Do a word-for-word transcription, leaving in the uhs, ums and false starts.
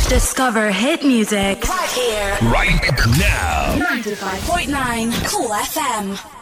Discover hit music right here, right now. ninety-five point nine Cool F M.